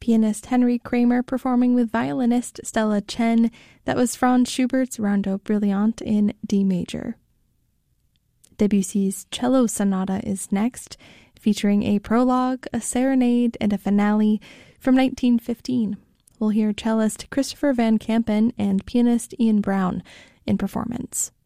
pianist Henry Kramer performing with violinist Stella Chen. That was Franz Schubert's Rondo Brilliant in D major. Debussy's Cello Sonata is next, featuring a prologue, a serenade, and a finale from 1915. We'll hear cellist Christopher Van Kampen and pianist Ian Brown in performance.